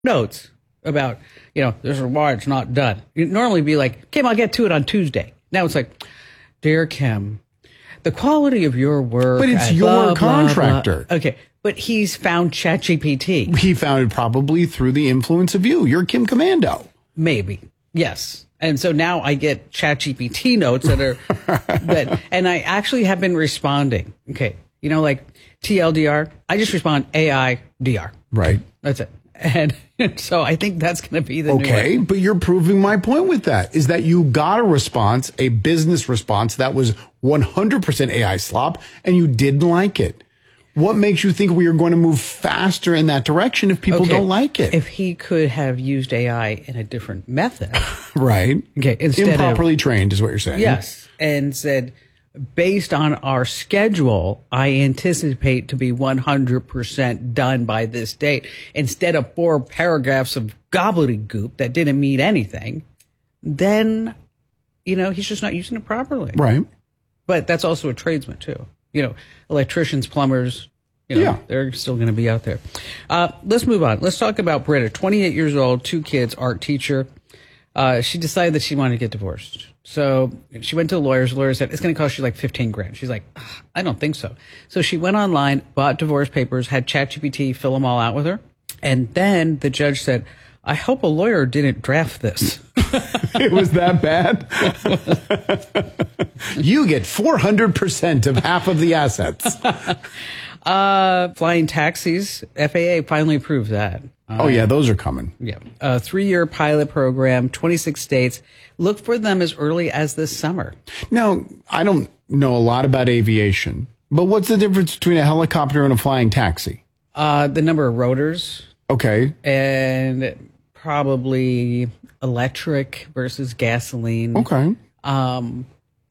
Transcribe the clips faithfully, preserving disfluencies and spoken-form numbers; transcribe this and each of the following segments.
notes about, you know, this is why it's not done. You'd normally be like, Kim, I'll get to it on Tuesday. Now it's like, dear Kim, the quality of your work. But it's uh, your blah, contractor. Blah, blah. Okay. But he's found ChatGPT. He found it probably through the influence of you. You're Kim Commando. Maybe. Yes. And so now I get ChatGPT notes that are, that, and I actually have been responding. Okay. You know, like T L D R, I just respond A I D R. Right. That's it. And so I think that's going to be the okay, new one. But you're proving my point with that, is that you got a response, a business response that was one hundred percent A I slop, and you didn't like it. What makes you think we are going to move faster in that direction if people okay. don't like it? If he could have used A I in a different method. Right. Okay. Instead Improperly of, trained is what you're saying. Yes. And said, based on our schedule, I anticipate to be one hundred percent done by this date. Instead of four paragraphs of gobbledygook that didn't mean anything, then, you know, he's just not using it properly. Right. But that's also a tradesman, too. You know, electricians, plumbers, you know, yeah. they're still going to be out there. Uh, let's move on. Let's talk about Britta, twenty-eight years old, two kids, art teacher. Uh, she decided that she wanted to get divorced. So she went to the lawyers. The lawyer said, it's going to cost you like fifteen grand. She's like, I don't think so. So she went online, bought divorce papers, had ChatGPT fill them all out with her. And then the judge said, I hope a lawyer didn't draft this. It was that bad? You get four hundred percent of half of the assets. Uh, flying taxis, F A A finally approved that. Oh, yeah, those are coming. Yeah. A three-year pilot program, twenty-six states. Look for them as early as this summer. Now, I don't know a lot about aviation, but what's the difference between a helicopter and a flying taxi? Uh, the number of rotors. Okay. And probably electric versus gasoline. Okay. Um,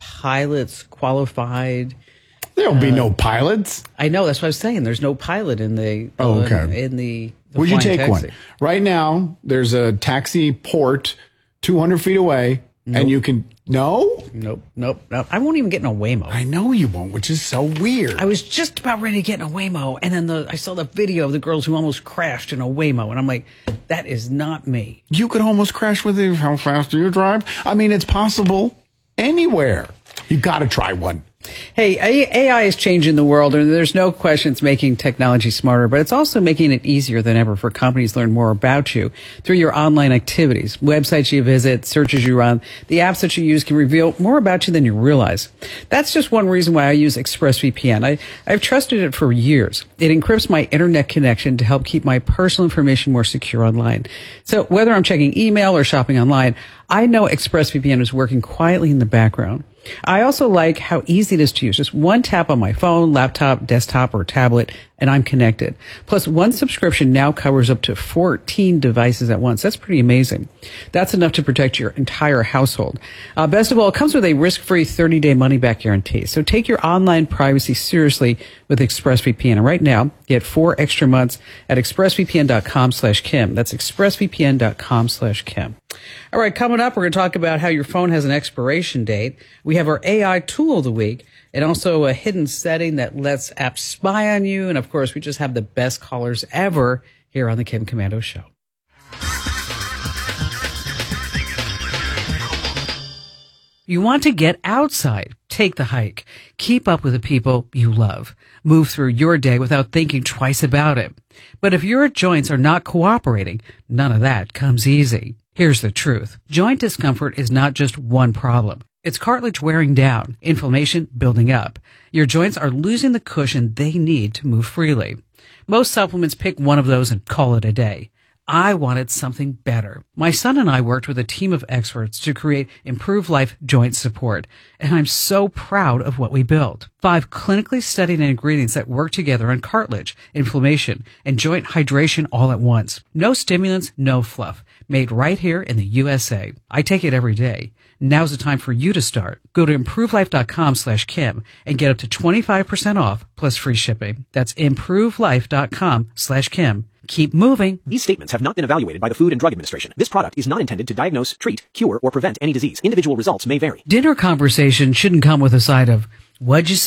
pilots qualified. There'll uh, be no pilots. I know. That's what I was saying. There's no pilot in the. Oh, okay. In, in the. the Would you take taxi. one? Right now, there's a taxi port two hundred feet away, nope. and you can. No? Nope. Nope. Nope. I won't even get in a Waymo. I know you won't, which is so weird. I was just about ready to get in a Waymo, and then the I saw the video of the girls who almost crashed in a Waymo, and I'm like, that is not me. You could almost crash with it. How fast do you drive? I mean, it's possible anywhere. You got to try one. Hey, A I is changing the world, and there's no question it's making technology smarter, but it's also making it easier than ever for companies to learn more about you through your online activities, websites you visit, searches you run. The apps that you use can reveal more about you than you realize. That's just one reason why I use ExpressVPN. I, I've trusted it for years. It encrypts my internet connection to help keep my personal information more secure online. So whether I'm checking email or shopping online, I know ExpressVPN is working quietly in the background. I also like how easy it is to use. Just one tap on my phone, laptop, desktop, or tablet, and I'm connected. Plus, one subscription now covers up to fourteen devices at once. That's pretty amazing. That's enough to protect your entire household. Uh, best of all, it comes with a risk-free thirty-day money-back guarantee. So take your online privacy seriously with ExpressVPN. And right now, get four extra months at expressvpn.com slash Kim. That's expressvpn.com slash Kim. All right, coming up, we're going to talk about how your phone has an expiration date. We have our A I tool of the week, and also a hidden setting that lets apps spy on you. And of course, we just have the best callers ever here on the Kim Commando Show. You want to get outside, take the hike, keep up with the people you love, move through your day without thinking twice about it. But if your joints are not cooperating, none of that comes easy. Here's the truth. Joint discomfort is not just one problem. It's cartilage wearing down, inflammation building up. Your joints are losing the cushion they need to move freely. Most supplements pick one of those and call it a day. I wanted something better. My son and I worked with a team of experts to create Improve Life Joint Support, and I'm so proud of what we built. Five clinically studied ingredients that work together on cartilage, inflammation, and joint hydration all at once. No stimulants, no fluff. Made right here in the U S A. I take it every day. Now's the time for you to start. Go to improvelife.com slash Kim and get up to twenty-five percent off plus free shipping. That's improvelife.com slash Kim. Keep moving. These statements have not been evaluated by the Food and Drug Administration. This product is not intended to diagnose, treat, cure, or prevent any disease. Individual results may vary. Dinner conversation shouldn't come with a side of, what'd you say?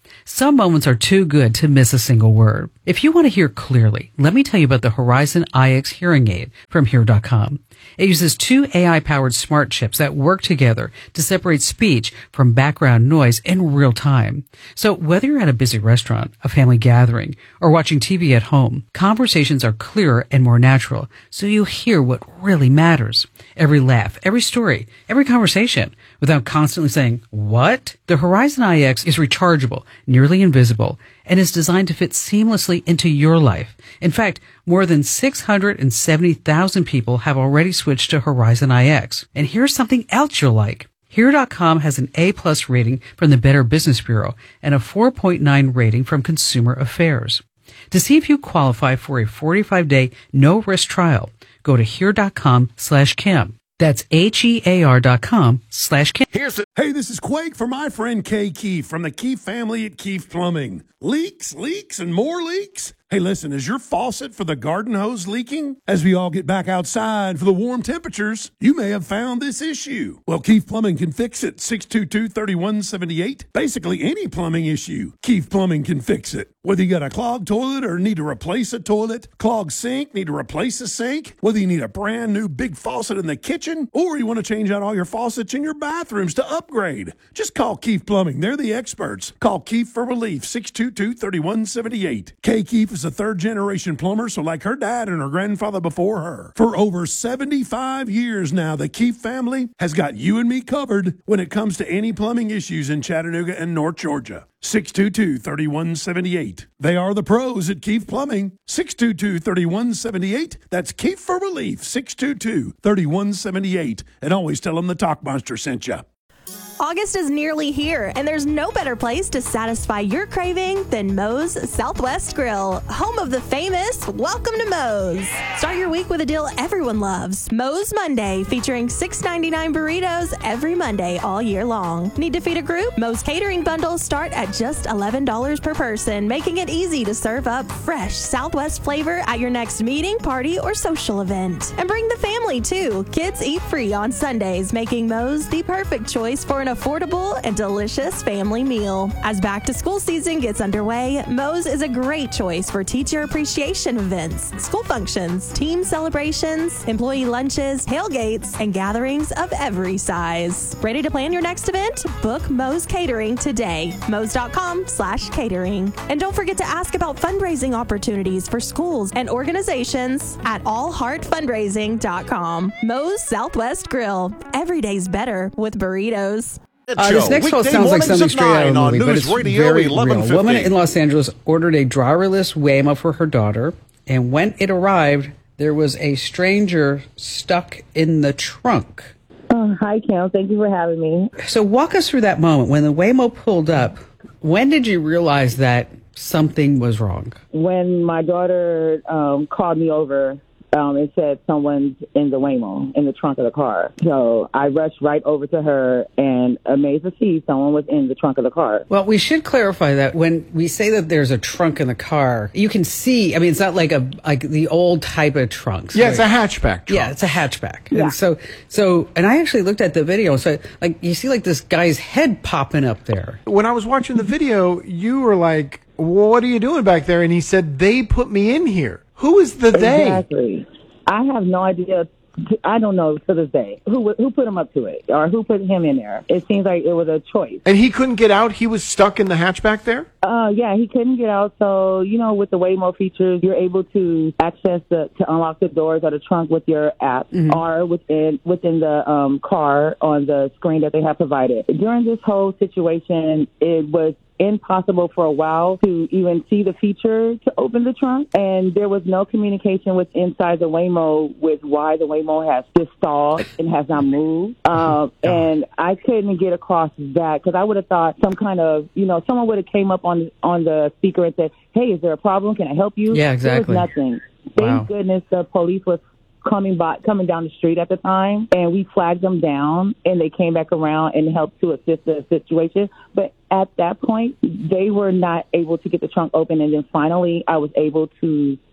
Some moments are too good to miss a single word. If you want to hear clearly, let me tell you about the Horizon I X hearing aid from Hear dot com. It uses two A I-powered smart chips that work together to separate speech from background noise in real time. So whether you're at a busy restaurant, a family gathering, or watching T V at home, conversations are clearer and more natural, so you hear what really matters. Every laugh, every story, every conversation, without constantly saying, "What?" The Horizon I X is rechargeable, nearly invisible, and is designed to fit seamlessly into your life. In fact, more than six hundred seventy thousand people have already switched to Horizon I X. And here's something else you'll like. Hear dot com has an A-plus rating from the Better Business Bureau and a four point nine rating from Consumer Affairs. To see if you qualify for a forty-five day no-risk trial, go to hear dot com slash Kim. That's H-E-A-R dot com slash Kim. Here's the- hey, this is Quake for my friend Kay Keefe from the Keefe family at Keefe Plumbing. Leaks, leaks, and more leaks? Hey, listen, is your faucet for the garden hose leaking? As we all get back outside for the warm temperatures, you may have found this issue. Well, Keefe Plumbing can fix it. six two two, three one seven eight. Basically, any plumbing issue, Keefe Plumbing can fix it. Whether you got a clogged toilet or need to replace a toilet, clogged sink, need to replace a sink, whether you need a brand new big faucet in the kitchen, or you want to change out all your faucets in your bathrooms to upgrade, just call Keefe Plumbing. They're the experts. Call Keefe for relief, six two two, three one seven eight. Kay Keefe is a third-generation plumber, so like her dad and her grandfather before her. For over seventy-five years now, the Keefe family has got you and me covered when it comes to any plumbing issues in Chattanooga and North Georgia. six two two, three one seven eight. They are the pros at Keefe Plumbing. six two two, three one seven eight. That's Keefe for relief, six two two, three one seven eight. And always tell them the Talk Monster sent you. August is nearly here, and there's no better place to satisfy your craving than Moe's Southwest Grill, home of the famous Welcome to Moe's. Start your week with a deal everyone loves. Moe's Monday, featuring six ninety-nine burritos every Monday all year long. Need to feed a group? Moe's catering bundles start at just eleven dollars per person, making it easy to serve up fresh Southwest flavor at your next meeting, party, or social event. And bring the family, too. Kids eat free on Sundays, making Moe's the perfect choice for an affordable and delicious family meal. As back to school season gets underway, Moe's is a great choice for teacher appreciation events, school functions, team celebrations, employee lunches, tailgates, and gatherings of every size. Ready to plan your next event? Book Moe's Catering today. Moe's dot com slash catering. And don't forget to ask about fundraising opportunities for schools and organizations at all heart fundraising dot com. Moe's Southwest Grill. Every day's better with burritos. Uh, this next call sounds like something straight out of a movie, but it's very real. A woman in Los Angeles ordered a driverless Waymo for her daughter, and when it arrived, there was a stranger stuck in the trunk. Oh, hi, Kim. Thank you for having me. So walk us through that moment. When the Waymo pulled up, when did you realize that something was wrong? When my daughter um, called me over, Um, it said someone's in the Waymo, in the trunk of the car. So I rushed right over to her and amazed to see someone was in the trunk of the car. Well, we should clarify that when we say that there's a trunk in the car, you can see, I mean, it's not like a like the old type of trunks. Yeah, right? it's a hatchback trunk. Yeah, it's a hatchback. Yeah. And so, so, and I actually looked at the video. So, like, you see like this guy's head popping up there. When I was watching the video, you were like, well, what are you doing back there? And he said, they put me in here. Who is the they? Exactly. I have no idea. I don't know to this day who who put him up to it or who put him in there. It seems like it was a choice. And he couldn't get out? He was stuck in the hatchback there? Uh, yeah, he couldn't get out. So, you know, with the Waymo features, you're able to access the, to unlock the doors or the trunk with your app mm-hmm. or within, within the um, car on the screen that they have provided. During this whole situation, it was impossible for a while to even see the feature to open the trunk, and there was no communication with inside the Waymo with why the Waymo has just stalled and has not moved. Um, and I couldn't get across that because I would have thought some kind of, you know, someone would have came up on on the speaker and said, "Hey, is there a problem? Can I help you?" Yeah, exactly. There was nothing. Thank Wow. goodness the police was coming by, coming down the street at the time, and we flagged them down, and they came back around and helped to assist the situation. But at that point, they were not able to get the trunk open, and then finally, I was able to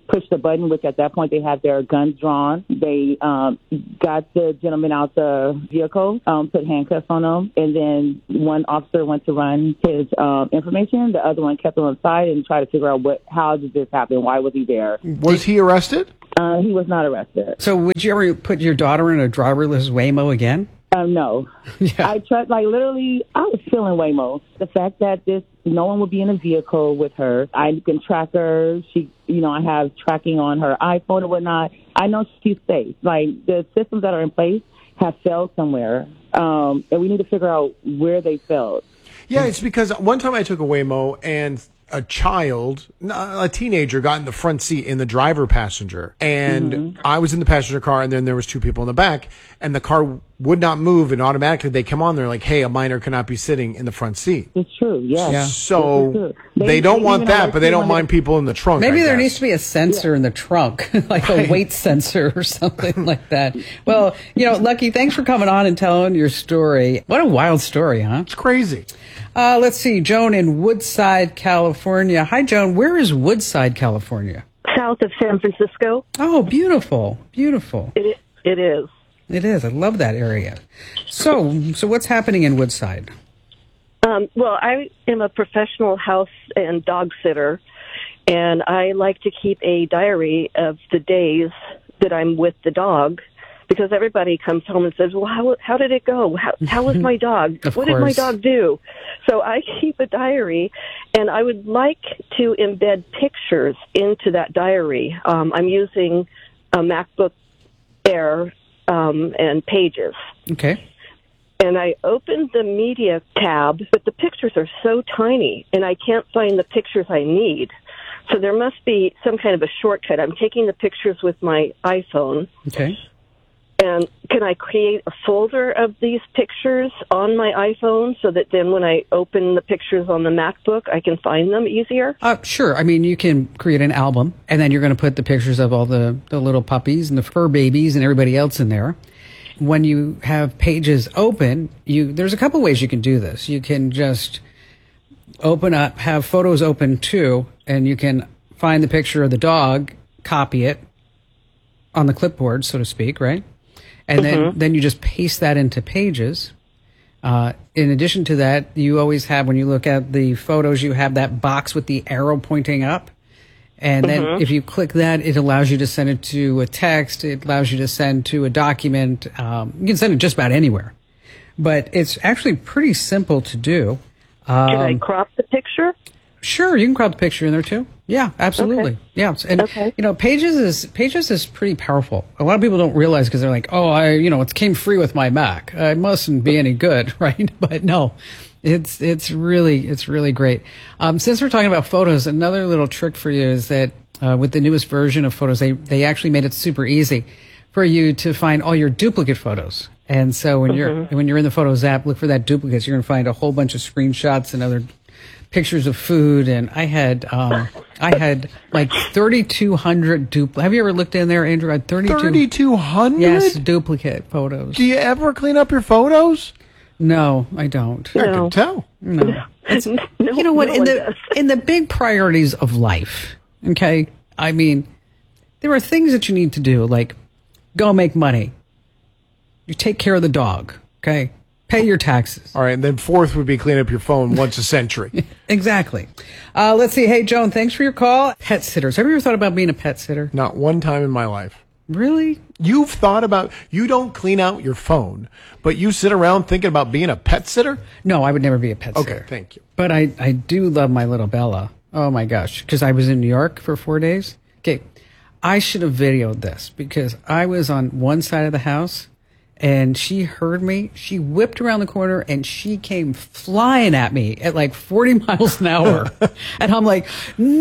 pushed the button, which at that point they had their guns drawn. They um, got the gentleman out the vehicle, um, put handcuffs on him, and then one officer went to run his um, information. The other one kept him inside and tried to figure out what, how did this happen? Why was he there? Was he arrested? Uh, he was not arrested. So would you ever put your daughter in a driverless Waymo again? Um, no. Yeah. I tried, like, literally, I was feeling Waymo. The fact that this, no one would be in a vehicle with her. I can track her. She, you know, I have tracking on her iPhone and whatnot. I know she's safe. Like, the systems that are in place have failed somewhere. Um, and we need to figure out where they failed. Yeah, it's because one time I took a Waymo and a child, a teenager, got in the front seat in the driver passenger, and mm-hmm. I was in the passenger car, and then there was two people in the back, and the car would not move, and automatically they come on. They're like, "Hey, a minor cannot be sitting in the front seat." It's true, yes. Yeah. So They, they don't they want that, but they don't mind to... people in the trunk. Maybe I there guess. needs to be a sensor yeah. in the trunk, like a weight sensor or something like that. Well, you know, Lucky, thanks for coming on and telling your story. What a wild story, huh? It's crazy. Uh, let's see, Joan in Woodside, California. Hi, Joan. Where is Woodside, California? South of San Francisco. Oh, beautiful, beautiful. It, it is. It is. I love that area. So, so what's happening in Woodside? Um, well, I am a professional house and dog sitter, and I like to keep a diary of the days that I'm with the dog, because everybody comes home and says, well, how how did it go? How, how was my dog? Of what course. did my dog do? So I keep a diary, and I would like to embed pictures into that diary. Um, I'm using a MacBook Air um, and Pages. Okay. And I opened the media tab, but the pictures are so tiny, and I can't find the pictures I need. So there must be some kind of a shortcut. I'm taking the pictures with my iPhone. Okay. And can I create a folder of these pictures on my iPhone so that then when I open the pictures on the MacBook, I can find them easier? Uh, sure. I mean, you can create an album, and then you're going to put the pictures of all the, the little puppies and the fur babies and everybody else in there. When you have Pages open, you there's a couple ways you can do this. You can just open up, have photos open too, and you can find the picture of the dog, copy it on the clipboard, so to speak, right? And mm-hmm. then, then you just paste that into Pages. Uh, in addition to that, you always have, when you look at the photos, you have that box with the arrow pointing up. And then mm-hmm. if you click that, it allows you to send it to a text. It allows you to send to a document. Um, you can send it just about anywhere. But it's actually pretty simple to do. Um, can I crop the picture? Sure, you can crop the picture in there too. Yeah, absolutely. Okay. Yeah, and okay. you know, Pages is Pages is pretty powerful. A lot of people don't realize because they're like, "Oh, I, you know, it came free with my Mac. Uh, it mustn't be any good, right?" But no, it's it's really it's really great. Um, since we're talking about photos, another little trick for you is that uh, with the newest version of Photos, they they actually made it super easy for you to find all your duplicate photos. And so when mm-hmm. you're when you're in the Photos app, look for that duplicates. You're going to find a whole bunch of screenshots and other pictures of food, and I had um, I had like thirty-two hundred duplicate. Have you ever looked in there, Andrew? I had thirty-two thirty-two hundred? Yes, duplicate photos. Do you ever clean up your photos? No, I don't. I can tell. No. It's, no you know what? no in the does. in the big priorities of life, okay. I mean, there are things that you need to do, like go make money. You take care of the dog, okay. Pay your taxes. All right, and then fourth would be clean up your phone once a century. Exactly. Uh, let's see. Hey, Joan, thanks for your call. Pet sitters. Have you ever thought about being a pet sitter? Not one time in my life. Really? You've thought about, you don't clean out your phone, but you sit around thinking about being a pet sitter? No, I would never be a pet sitter. Okay, thank you. But I, I do love my little Bella. Oh, my gosh. Because I was in New York for four days. Okay. I should have videoed this because I was on one side of the house. And she heard me. She whipped around the corner and she came flying at me at like forty miles an hour. And I'm like,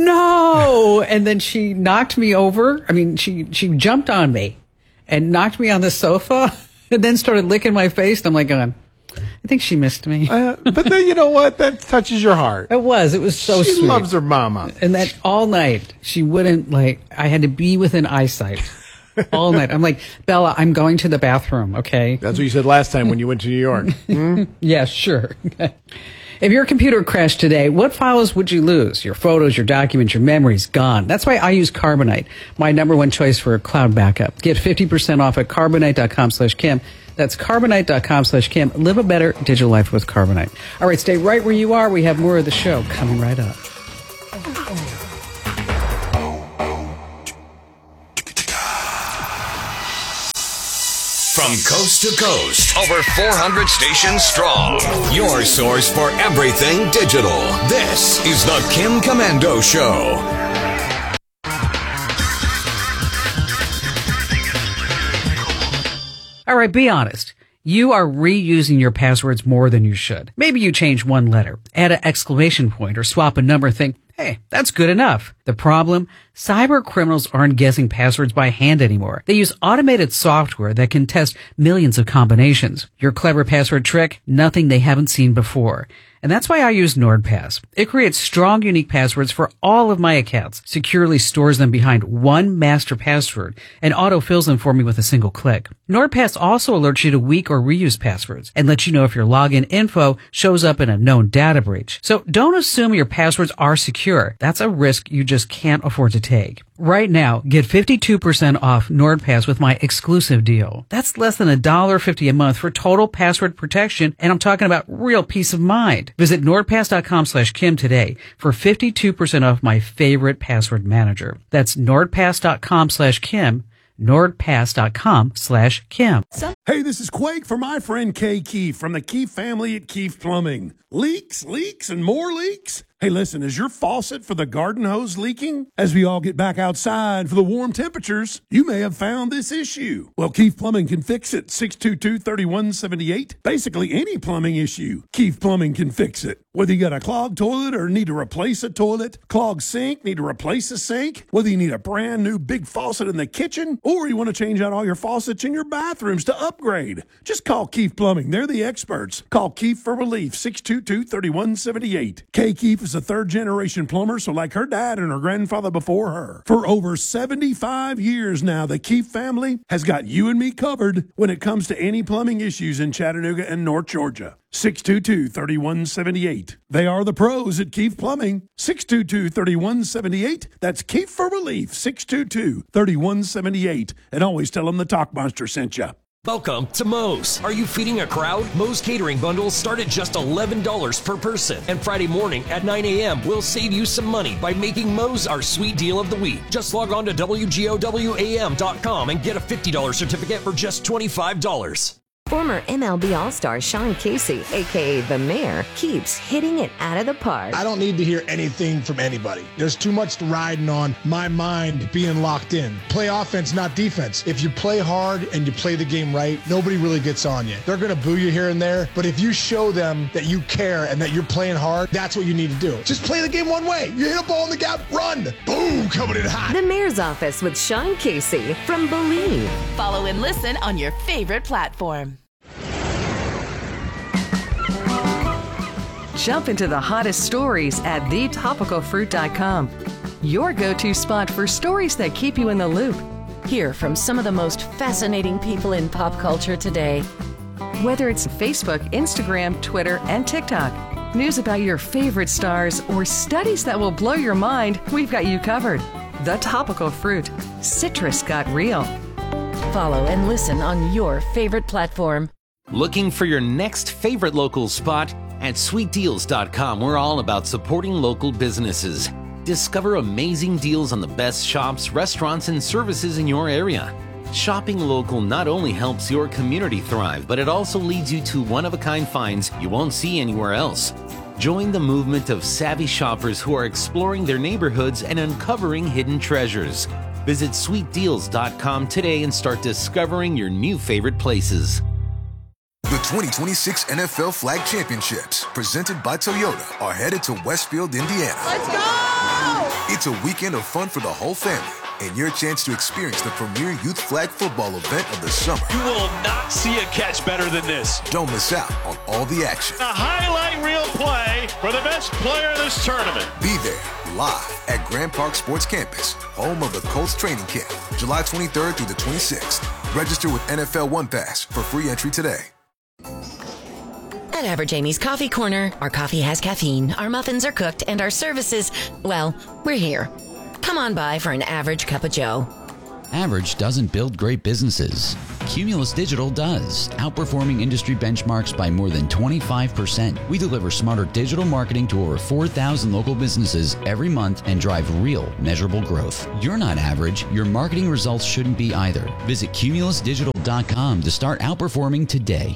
no. And then she knocked me over. I mean, she, she jumped on me and knocked me on the sofa and then started licking my face. And I'm like, going, I think she missed me. Uh, but then you know what? That touches your heart. It was. It was so she sweet. She loves her mama. And that all night she wouldn't like, I had to be within eyesight. All night. I'm like, Bella, I'm going to the bathroom, okay? That's what you said last time when you went to New York. Hmm? Yeah, sure. If your computer crashed today, what files would you lose? Your photos, your documents, your memories, gone. That's why I use Carbonite, my number one choice for a cloud backup. Get fifty percent off at carbonite.com slash Kim. That's carbonite.com slash Kim. Live a better digital life with Carbonite. All right, stay right where you are. We have more of the show coming right up. From coast to coast, over four hundred stations strong. Your source for everything digital. This is the Kim Komando Show. All right, be honest. You are reusing your passwords more than you should. Maybe you change one letter, add an exclamation point, or swap a number and think, hey, that's good enough. The problem? Cyber criminals aren't guessing passwords by hand anymore. They use automated software that can test millions of combinations. Your clever password trick? Nothing they haven't seen before. And that's why I use NordPass. It creates strong, unique passwords for all of my accounts, securely stores them behind one master password, and autofills them for me with a single click. NordPass also alerts you to weak or reused passwords and lets you know if your login info shows up in a known data breach. So don't assume your passwords are secure. That's a risk you just can't afford to take. Right now, get fifty-two percent off NordPass with my exclusive deal. That's less than one dollar fifty a month for total password protection, and I'm talking about real peace of mind. Visit nordpass.com slash Kim today for fifty-two percent off my favorite password manager. That's nordpass.com slash Kim. nordpass.com slash Kim. Hey, this is Quake for my friend Kay Keefe from the Keefe family at Keefe Plumbing. Leaks, leaks, and more leaks? Hey, listen, is your faucet for the garden hose leaking? As we all get back outside for the warm temperatures, you may have found this issue. Well, Keefe Plumbing can fix it. six two two, three one seven eight. Basically, any plumbing issue, Keefe Plumbing can fix it. Whether you got a clogged toilet or need to replace a toilet, clogged sink, need to replace a sink, whether you need a brand new big faucet in the kitchen, or you want to change out all your faucets in your bathrooms to upgrade, just call Keefe Plumbing. They're the experts. Call Keefe for relief, six two two, three one seven eight. Kay Keefe is a third-generation plumber, so like her dad and her grandfather before her. For over seventy-five years now, the Keefe family has got you and me covered when it comes to any plumbing issues in Chattanooga and North Georgia. six two two, three one seven eight. They are the pros at Keefe Plumbing. six two two, three one seven eight. That's Keefe for relief, six two two, three one seven eight. And always tell them the Talk Monster sent you. Welcome to Moe's. Are you feeding a crowd? Moe's catering bundles start at just eleven dollars per person. And Friday morning at nine a.m. we'll save you some money by making Moe's our sweet deal of the week. Just log on to W G O W A M dot com and get a fifty dollars certificate for just twenty-five dollars. Former M L B All-Star Sean Casey, a k a. The Mayor, keeps hitting it out of the park. I don't need to hear anything from anybody. There's too much riding on my mind being locked in. Play offense, not defense. If you play hard and you play the game right, nobody really gets on you. They're going to boo you here and there, but if you show them that you care and that you're playing hard, that's what you need to do. Just play the game one way. You hit a ball in the gap, run. Boom, coming in hot. The Mayor's Office with Sean Casey from Believe. Follow and listen on your favorite platform. Jump into the hottest stories at the topical fruit dot com. Your go-to spot for stories that keep you in the loop. Hear from some of the most fascinating people in pop culture today. Whether it's Facebook, Instagram, Twitter, and TikTok, news about your favorite stars, or studies that will blow your mind, we've got you covered. The Topical Fruit. Citrus got real. Follow and listen on your favorite platform. Looking for your next favorite local spot? At sweet deals dot com, we're all about supporting local businesses. Discover amazing deals on the best shops, restaurants, and services in your area. Shopping local not only helps your community thrive, but it also leads you to one-of-a-kind finds you won't see anywhere else. Join the movement of savvy shoppers who are exploring their neighborhoods and uncovering hidden treasures. Visit sweet deals dot com today and start discovering your new favorite places. The twenty twenty-six N F L Flag Championships, presented by Toyota, are headed to Westfield, Indiana. Let's go! It's a weekend of fun for the whole family and your chance to experience the premier youth flag football event of the summer. You will not see a catch better than this. Don't miss out on all the action. A highlight reel play for the best player of this tournament. Be there live at Grand Park Sports Campus, home of the Colts training camp, July twenty-third through the twenty-sixth. Register with N F L One Pass for free entry today. At Average Amy's Coffee Corner, our coffee has caffeine, our muffins are cooked, and our services, well, we're here. Come on by for an average cup of joe. Average doesn't build great businesses. Cumulus Digital does, outperforming industry benchmarks by more than twenty-five percent. We deliver smarter digital marketing to over four thousand local businesses every month and drive real, measurable growth. You're not average. Your marketing results shouldn't be either. Visit cumulus digital dot com to start outperforming today.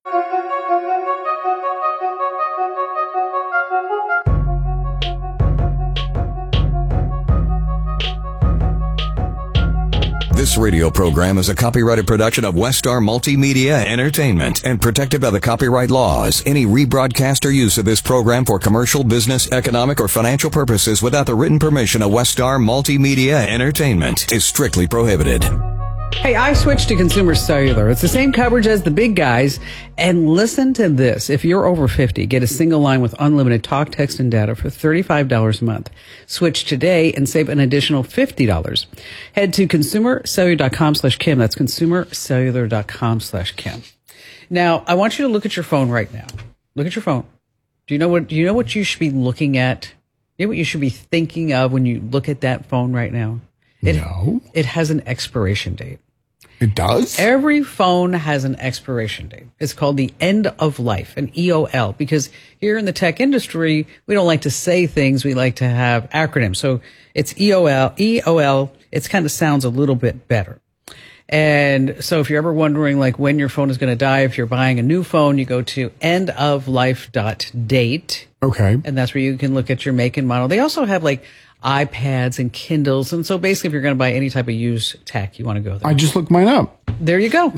This radio program is a copyrighted production of Westar Multimedia Entertainment and protected by the copyright laws. Any rebroadcast or use of this program for commercial, business, economic, or financial purposes without the written permission of Westar Multimedia Entertainment is strictly prohibited. Hey, I switched to Consumer Cellular. It's the same coverage as the big guys. And listen to this. If you're over fifty, get a single line with unlimited talk, text, and data for thirty-five dollars a month. Switch today and save an additional fifty dollars. Head to consumer cellular dot com slash Kim. That's consumer cellular dot com slash Kim. Now, I want you to look at your phone right now. Look at your phone. Do you know what, do you know what you should be looking at? You know what you should be thinking of when you look at that phone right now? It, no. It has an expiration date. It does? Every phone has an expiration date. It's called the end of life, an E O L, because here in the tech industry, we don't like to say things. We like to have acronyms. So it's E O L, E O L. It kind of sounds a little bit better. And so if you're ever wondering like when your phone is going to die, if you're buying a new phone, you go to end of life dot date. Okay. And that's where you can look at your make and model. They also have like iPads and Kindles. And so basically, if you're going to buy any type of used tech, you want to go there. I just looked mine up. There you go.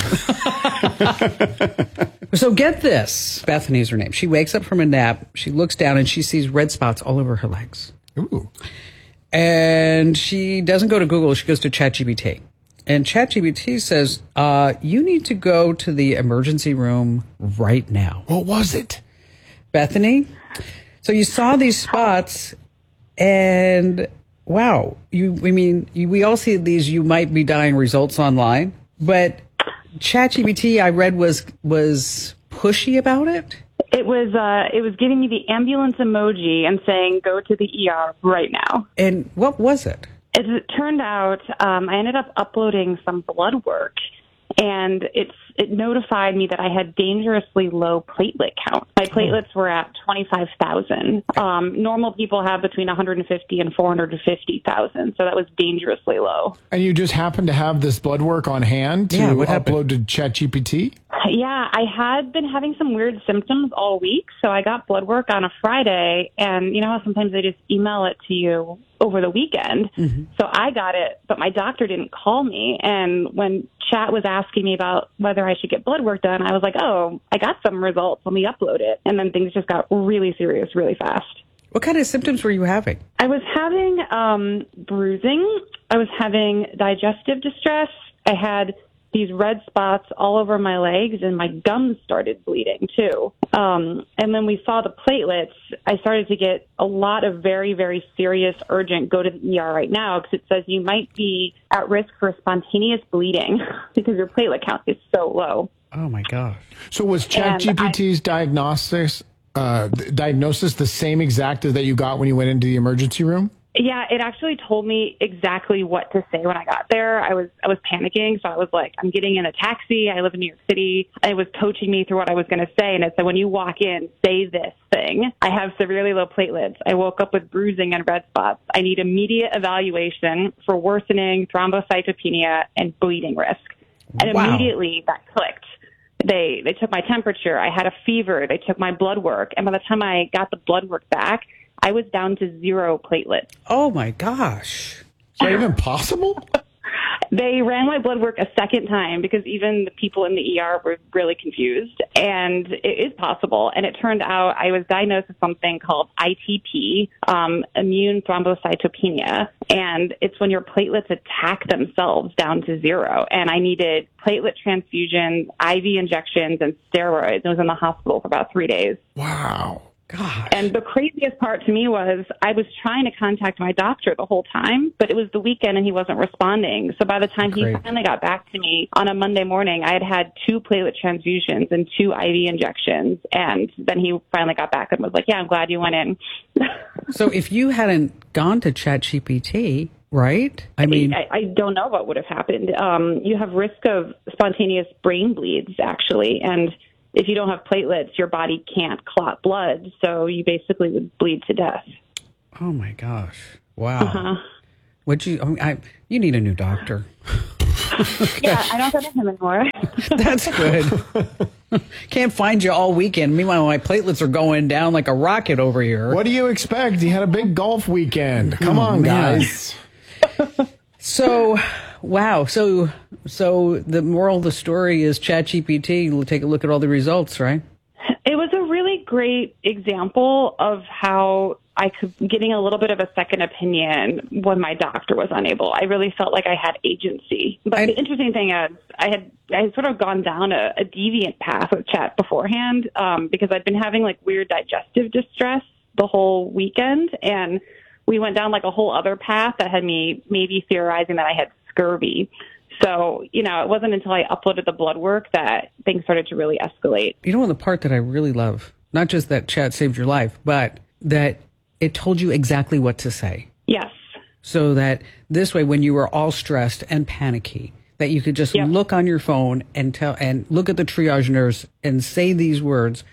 So get this. Bethany's her name. She wakes up from a nap. She looks down and she sees red spots all over her legs. Ooh. And she doesn't go to Google. She goes to ChatGPT. And ChatGPT says, uh, you need to go to the emergency room right now. What was it? Bethany? So you saw these spots. And wow, you, I mean, you, we all see these you might be dying results online, but ChatGPT I read was, was pushy about it. It was, uh, it was giving me the ambulance emoji and saying, go to the E R right now. And what was it? As it turned out, um, I ended up uploading some blood work, and it's it notified me that I had dangerously low platelet count. My platelets were at twenty-five thousand. Um, normal people have between one hundred fifty and four hundred fifty thousand, so that was dangerously low. And you just happened to have this blood work on hand to Yeah, what upload to ChatGPT? Yeah, I had been having some weird symptoms all week, so I got blood work on a Friday, and you know how sometimes they just email it to you over the weekend. Mm-hmm. So I got it, but my doctor didn't call me, and when Chat was asking me about whether I should get blood work done, I was like, oh, I got some results, let me upload it, and then things just got really serious really fast. What kind of symptoms were you having? I was having um, bruising, I was having digestive distress, I had these red spots all over my legs, and my gums started bleeding too. Um, and then we saw the platelets. I started to get a lot of very, very serious, urgent, go to the E R right now, because it says you might be at risk for spontaneous bleeding because your platelet count is so low. Oh my gosh. So was ChatGPT's diagnosis, uh, diagnosis the same exact as that you got when you went into the emergency room? Yeah, it actually told me exactly what to say when I got there. I was I was panicking, so I was like, I'm getting in a taxi. I live in New York City. And it was coaching me through what I was going to say. And it said, when you walk in, say this thing. I have severely low platelets. I woke up with bruising and red spots. I need immediate evaluation for worsening thrombocytopenia and bleeding risk. And Wow. immediately that clicked. They they took my temperature. I had a fever. They took my blood work. And by the time I got the blood work back, I was down to zero platelets. Oh my gosh. Is that even possible? They ran my blood work a second time because even the people in the E R were really confused. And it is possible. And it turned out I was diagnosed with something called I T P, um, immune thrombocytopenia. And it's when your platelets attack themselves down to zero. And I needed platelet transfusion, I V injections, and steroids. I was in the hospital for about three days. Wow. God. And the craziest part to me was I was trying to contact my doctor the whole time, but it was the weekend and he wasn't responding. So by the time Great. he finally got back to me on a Monday morning, I had had two platelet transfusions and two I V injections. And then he finally got back and was like, yeah, I'm glad you went in. So if you hadn't gone to ChatGPT, right? I mean, I, I don't know what would have happened. Um, you have risk of spontaneous brain bleeds, actually. And if you don't have platelets, your body can't clot blood, so you basically would bleed to death. Oh my gosh! Wow. Uh-huh. Would you? I mean, I, you need a new doctor. Yeah, I don't go to him anymore. That's good. Can't find you all weekend. Meanwhile, my platelets are going down like a rocket over here. What do you expect? He had a big golf weekend. Come Oh, on, man. guys. So, wow. So, so the moral of the story is ChatGPT. We'll take a look at all the results, right? It was a really great example of how I could getting a little bit of a second opinion when my doctor was unable. I really felt like I had agency. But I, the interesting thing is, I had I had sort of gone down a, a deviant path with Chat beforehand um, because I'd been having like weird digestive distress the whole weekend, and we went down like a whole other path that had me maybe theorizing that I had scurvy. So, you know, it wasn't until I uploaded the blood work that things started to really escalate. You know, the part that I really love, not just that Chat saved your life, but that it told you exactly what to say. Yes. So that this way, when you were all stressed and panicky, that you could just yep. look on your phone and tell and look at the triage nurse and say these words,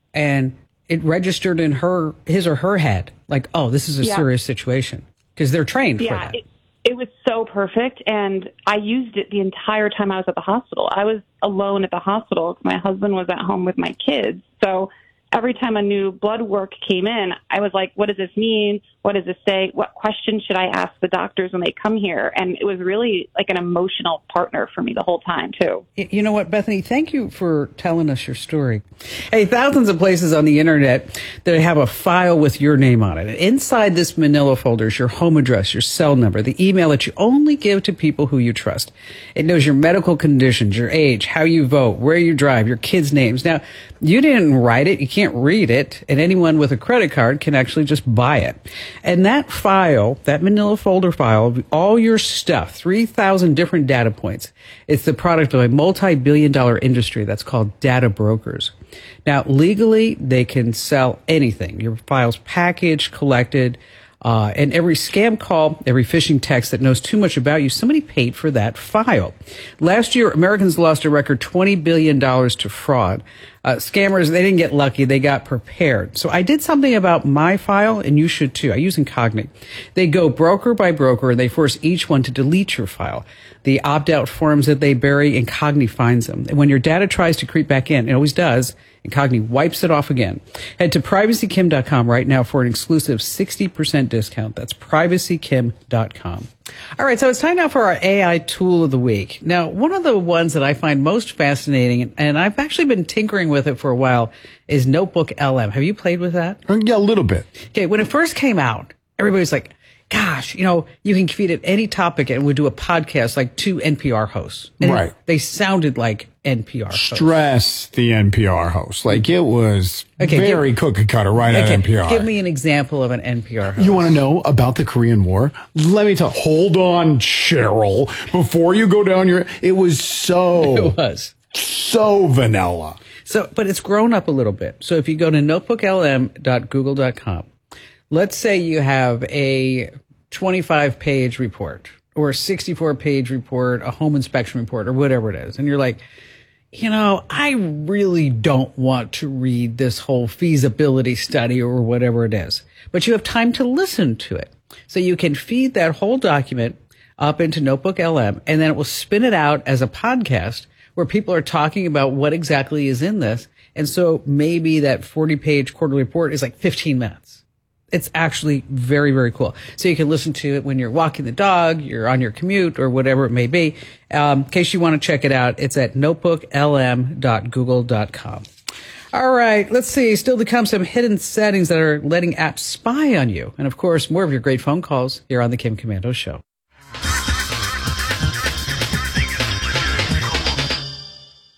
and it registered in her his or her head like, oh, this is a yeah. serious situation, because they're trained yeah, for that. It, it was so perfect, and I used it the entire time I was at the hospital. I was alone at the hospital. My husband was at home with my kids, so every time a new blood work came in, I was like, what does this mean? What does this say? What questions should I ask the doctors when they come here? And it was really like an emotional partner for me the whole time, too. You know what, Bethany? Thank you for telling us your story. Hey, thousands of places on the internet that have a file with your name on it. Inside this manila folder is your home address, your cell number, the email that you only give to people who you trust. It knows your medical conditions, your age, how you vote, where you drive, your kids' names. Now, you didn't write it. You can't read it. And anyone with a credit card can actually just buy it. And that file, that manila folder file, all your stuff, three thousand different data points, it's the product of a multi-billion dollar industry that's called data brokers. Now, legally, they can sell anything. Your file's packaged, collected, uh, and every scam call, every phishing text that knows too much about you, somebody paid for that file. Last year, Americans lost a record twenty billion dollars to fraud. Uh, scammers, they didn't get lucky. They got prepared. So I did something about my file, and you should too. I use Incogni. They go broker by broker, and they force each one to delete your file. The opt-out forms that they bury, Incogni finds them. And when your data tries to creep back in, it always does, Incogni wipes it off again. Head to privacy kim dot com right now for an exclusive sixty percent discount. That's privacy kim dot com. All right, so it's time now for our A I tool of the week. Now, one of the ones that I find most fascinating, and I've actually been tinkering with it for a while, is Notebook L M. Have you played with that? Yeah, a little bit. Okay, when it first came out, everybody's like, gosh, you know, you can feed it any topic and we do a podcast like two N P R hosts. And right. They sounded like N P R hosts. Stress the N P R host. Like it was okay, very give, cookie cutter right okay, at N P R. Give me an example of an N P R host. You want to know about the Korean War? Let me tell. Hold on, Cheryl. Before you go down your, it was so. It was. So vanilla. So, but it's grown up a little bit. So if you go to notebook L M dot google dot com, let's say you have a twenty-five page report or a sixty-four page report, a home inspection report, or whatever it is. And you're like, you know, I really don't want to read this whole feasibility study or whatever it is. But you have time to listen to it. So you can feed that whole document up into Notebook L M, and then it will spin it out as a podcast where people are talking about what exactly is in this. And so maybe that forty page quarterly report is like fifteen minutes. It's actually very, very cool. So you can listen to it when you're walking the dog, you're on your commute, or whatever it may be. Um, in case you want to check it out, it's at notebook L M dot google dot com. All right, let's see. Still to come, some hidden settings that are letting apps spy on you. And of course, more of your great phone calls here on the Kim Komando Show.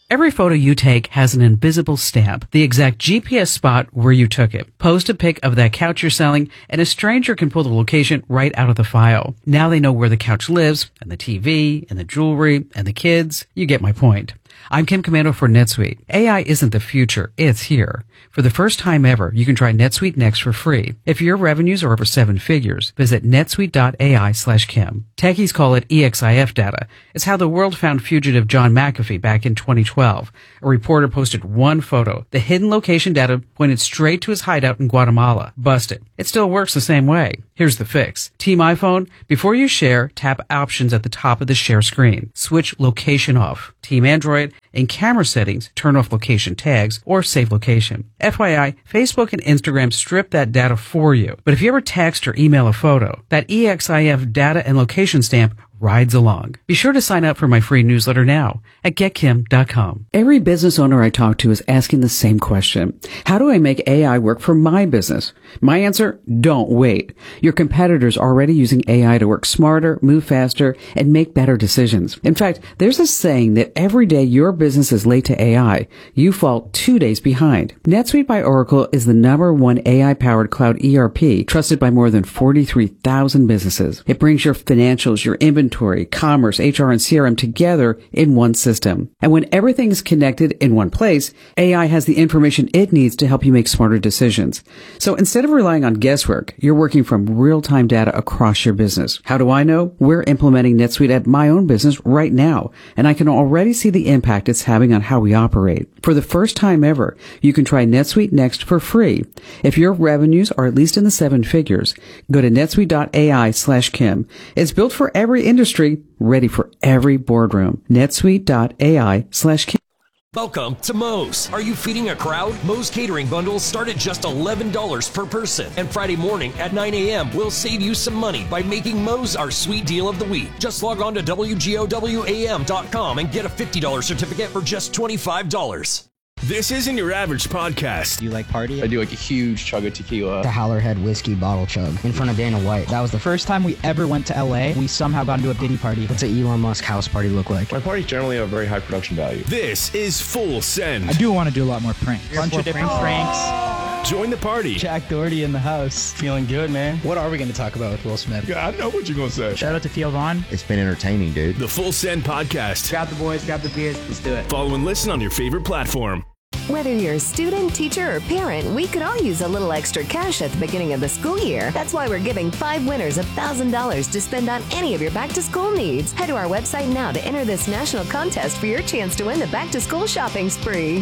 Every photo you take has an invisible stamp, the exact G P S spot where you took it. Post a pic of that couch you're selling, and a stranger can pull the location right out of the file. Now they know where the couch lives, and the T V, and the jewelry, and the kids. You get my point. I'm Kim Komando for NetSuite. A I isn't the future, it's here. For the first time ever, you can try NetSuite Next for free. If your revenues are over seven figures, visit netsuite.ai slash Kim. Techies call it E X I F data. It's how the world found fugitive John McAfee back in twenty twelve. A reporter posted one photo. The hidden location data pointed straight to his hideout in Guatemala. Busted. It still works the same way. Here's the fix. Team iPhone, before you share, tap options at the top of the share screen. Switch location off. Team Android, in camera settings, turn off location tags or save location. F Y I, Facebook and Instagram strip that data for you. But if you ever text or email a photo, that E X I F data and location stamp rides along. Be sure to sign up for my free newsletter now at get kim dot com. Every business owner I talk to is asking the same question. How do I make A I work for my business? My answer, don't wait. Your competitors are already using A I to work smarter, move faster, and make better decisions. In fact, there's a saying that every day your business is late to A I, you fall two days behind. NetSuite by Oracle is the number one A I-powered cloud E R P trusted by more than forty-three thousand businesses. It brings your financials, your inventory, commerce, H R, and C R M together in one system. And when everything is connected in one place, A I has the information it needs to help you make smarter decisions. So instead of relying on guesswork, you're working from real-time data across your business. How do I know? We're implementing NetSuite at my own business right now, and I can already see the impact it's having on how we operate. For the first time ever, you can try NetSuite Next for free. If your revenues are at least in the seven figures, go to netsuite.ai slash Kim. It's built for every industry, ready for every boardroom. netsuite.ai slash Kim. Welcome to Moe's. Are you feeding a crowd? Moe's catering bundles start at just eleven dollars per person. And Friday morning at nine a.m. we'll save you some money by making Moe's our sweet deal of the week. Just log on to W G O W A M dot com and get a fifty dollars certificate for just twenty-five dollars. This isn't your average podcast. Do you like party? I do like a huge chug of tequila. The Howlerhead whiskey bottle chug in front of Dana White. That was the first time we ever went to L A. We somehow got into a Diddy party. What's an Elon Musk house party look like? My parties generally have very high production value. This is Full Send. I do want to do a lot more pranks. A bunch of different pranks. Join the party. Jack Doherty in the house. Feeling good, man. What are we going to talk about with Will Smith? Yeah, I know what you're going to say. Shout out to Theo Vaughn. It's been entertaining, dude. The Full Send Podcast. Grab the boys, grab the beers. Let's do it. Follow and listen on your favorite platform. Whether you're a student, teacher, or parent, we could all use a little extra cash at the beginning of the school year. That's why we're giving five winners one thousand dollars to spend on any of your back-to-school needs. Head to our website now to enter this national contest for your chance to win the back-to-school shopping spree.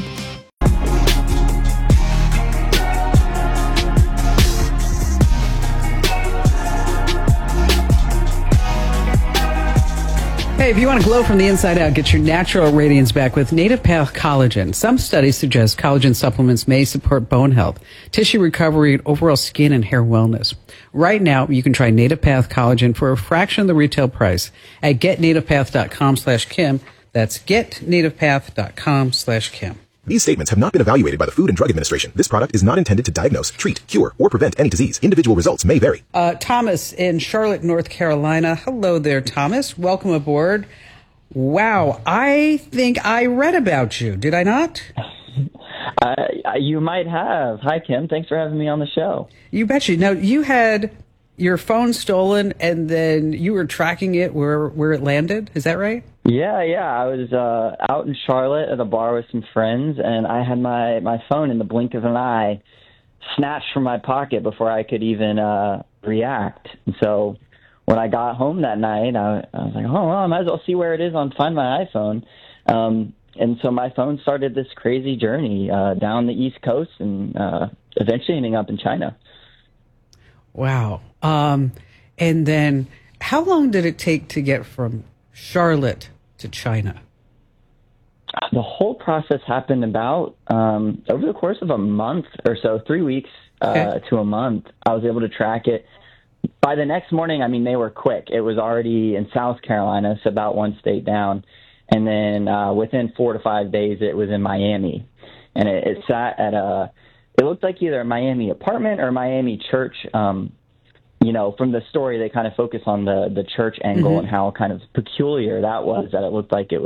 Hey, if you want to glow from the inside out, get your natural radiance back with Native Path Collagen. Some studies suggest collagen supplements may support bone health, tissue recovery, and overall skin and hair wellness. Right now, you can try Native Path Collagen for a fraction of the retail price at getnativepath.com slash Kim. That's getnativepath.com slash Kim. These statements have not been evaluated by the Food and Drug Administration. This product is not intended to diagnose, treat, cure, or prevent any disease. Individual results may vary. Uh, Thomas in Charlotte, North Carolina. Hello there, Thomas. Welcome aboard. Wow, I think I read about you. Did I not? Uh, you might have. Hi, Kim. Thanks for having me on the show. You betcha. Now, you had your phone stolen, and then you were tracking it where, where it landed. Is that right? Yeah, yeah. I was uh, out in Charlotte at a bar with some friends, and I had my, my phone in the blink of an eye snatched from my pocket before I could even uh, react. And so when I got home that night, I, I was like, oh, well, I might as well see where it is on Find My iPhone. Um, and so my phone started this crazy journey uh, down the East Coast and uh, eventually ending up in China. Wow. Um, and then how long did it take to get from Charlotte to China? The whole process happened about um, over the course of a month or so, three weeks uh, okay. to a month. I was able to track it. By the next morning, I mean, they were quick. It was already in South Carolina, so about one state down. And then uh, within four to five days, it was in Miami. And it, it sat at a, it looked like either a Miami apartment or a Miami church. Um, you know, from the story, they kind of focus on the, the church angle mm-hmm. and how kind of peculiar that was, that it looked like it was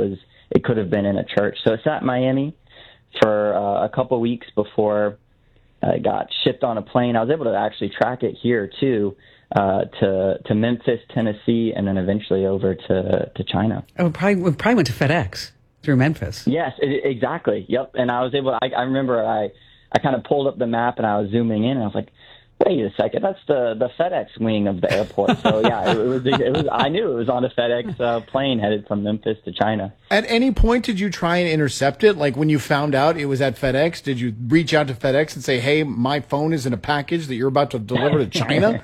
it could have been in a church. So it sat in Miami for uh, a couple weeks before uh, it got shipped on a plane. I was able to actually track it here too, uh, to to Memphis, Tennessee, and then eventually over to to China. Oh, probably we probably went to FedEx through Memphis. Yes, it, exactly. Yep. And I was able. I, I remember I I kind of pulled up the map and I was zooming in and I was like, wait a second, that's the, the FedEx wing of the airport. So yeah, it, it was. It was. I knew it was on a FedEx uh, plane headed from Memphis to China. At any point, did you try and intercept it? Like when you found out it was at FedEx, did you reach out to FedEx and say, "Hey, my phone is in a package that you're about to deliver to China"?